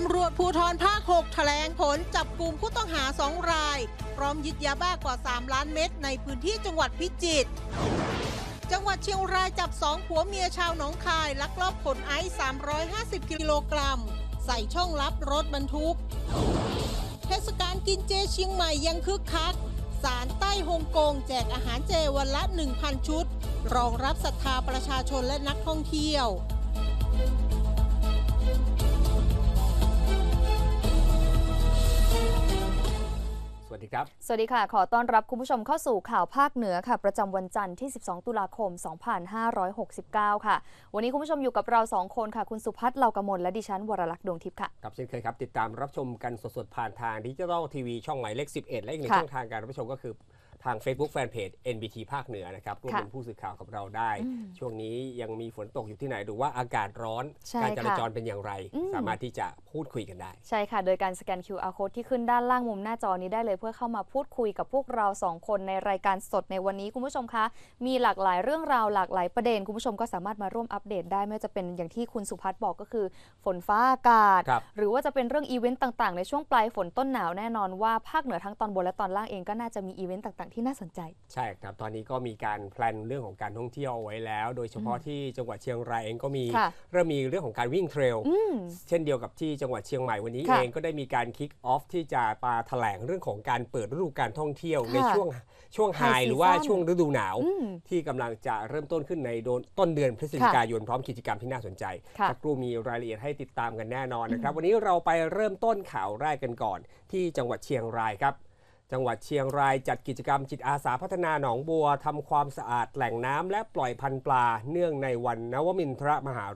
ำรวจภูธรภาค 6 แถลงผลจับกลุ่มผู้ต้องหา2 รายพร้อมยึดยาบ้ากว่า3 ล้านเม็ดในพื้นที่จังหวัดพิจิตรจังหวัดเชียงรายจับ2 ผัวเมียชาวหนองคายลักลอบขนไอซ์350 กิโลกรัมใส่ช่องลับรถบรรทุกเทศกาลกินเจเชียงใหม่ยังคึกคักศาลใต้ฮ่องกงแจกอาหารเจวันละ 1,000 ชุดรองรับศรัทธาประชาชนและนักท่องเที่ยวสวัสดีครับสวัสดีค่ะขอต้อนรับคุณผู้ชมเข้าสู่ข่าวภาคเหนือค่ะประจำวันจันทร์ที่12ตุลาคม2569ค่ะวันนี้คุณผู้ชมอยู่กับเรา2คนค่ะคุณสุพัฒน์เลากมลและดิฉันวรลักษณ์ดวงทิพย์ค่ะครับเช่นเคยครับติดตามรับชมกันสดๆผ่านทางดิจิทัลทีวีช่องหมายเลข11และอีกหนึ่งช่องทางการรับชมก็คือทาง Facebook Fanpage NBT ภาคเหนือนะครับร่วมเป็นผู้สื่อข่าวกับเราได้ช่วงนี้ยังมีฝนตกอยู่ที่ไหนดูว่าอากาศร้อนการจราจรเป็นอย่างไรสามารถที่จะพูดคุยกันได้ใช่ค่ะโดยการสแกน QR Code ที่ขึ้นด้านล่างมุมหน้าจอนี้ได้เลยเพื่อเข้ามาพูดคุยกับพวกเรา2คนในรายการสดในวันนี้คุณผู้ชมคะมีหลากหลายเรื่องราวหลากหลายประเด็นคุณผู้ชมก็สามารถมาร่วมอัปเดตได้ไม่ว่าจะเป็นอย่างที่คุณสุพัฒน์บอกก็คือฝนฟ้าอากาศหรือว่าจะเป็นเรื่องอีเวนต์ต่างๆในช่วงปลายฝนต้นหนาวแน่นอนว่าภาคเหนือทั้งตอนบนและตอนล่างเองก็น่าจะมีอีเวนต์ต่างๆที่น่าสนใจใช่ครับตอนนี้ก็มีการแพลนเรื่องของการท่องเที่ยวเอาไว้แล้วโดยเฉพาะที่จังหวัดเชียงรายเองก็มีเริ่มมีเรื่องของการวิ่งเทรลเช่นเดียวกับที่จังหวัดเชียงใหม่วันนี้เองก็ได้มีการคิกออฟที่จะมาแถลงเรื่องของการเปิดฤดูการท่องเที่ยวในช่วงไฮหรือว่าช่วงฤดูหนาวที่กำลังจะเริ่มต้นขึ้นในต้นเดือนพฤศจิกายนพร้อมกิจกรรมที่น่าสนใจสักครู่มีรายละเอียดให้ติดตามกันแน่นอนนะครับวันนี้เราไปเริ่มต้นข่าวแรกกันก่อนที่จังหวัดเชียงรายครับจังหวัดเชียงรายจัดกิจกรรมจิตอาสาพัฒนาหนองบัวทำความสะอาดแหล่งน้ำและปล่อยพันธุ์ปลาเนื่องในวันนวมินทรมหา